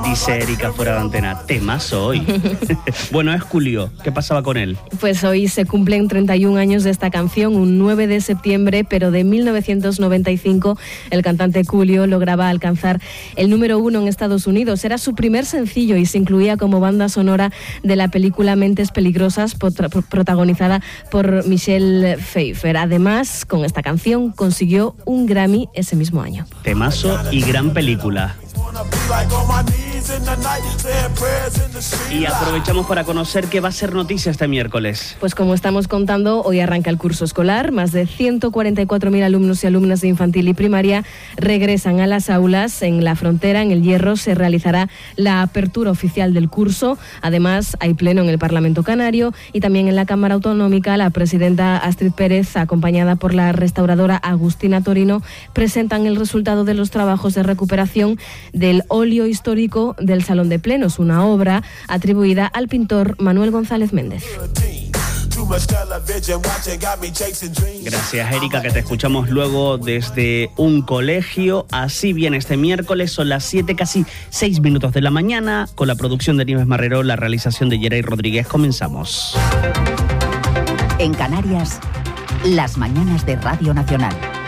Dice Erika fuera de antena, temazo hoy. Bueno, es Julio, ¿qué pasaba con él? Pues hoy se cumplen 31 años de esta canción, un 9 de septiembre, pero de 1995 el cantante Julio lograba alcanzar el número 1 en Estados Unidos. Era su primer sencillo y se incluía como banda sonora de la película Mentes Peligrosas, protagonizada por Michelle Pfeiffer. Además, con esta canción consiguió un Grammy ese mismo año. Temazo y gran película. Y aprovechamos para conocer qué va a ser noticia este miércoles. Pues como estamos contando, hoy arranca el curso escolar. Más de 144.000 alumnos y alumnas de infantil y primaria regresan a las aulas. En la Frontera, en El Hierro, se realizará la apertura oficial del curso. Además, hay pleno en el Parlamento Canario y también en la Cámara Autonómica. La presidenta Astrid Pérez, acompañada por la restauradora Agustina Torino, presentan el resultado de los trabajos de recuperación del óleo histórico del Salón de Plenos, una obra atribuida al pintor Manuel González Méndez. Gracias, Erika, que te escuchamos luego desde un colegio. Así viene este miércoles, son las 7, casi 6 minutos de la mañana, con la producción de Nieves Marrero, la realización de Yeray Rodríguez. Comenzamos. En Canarias, las mañanas de Radio Nacional.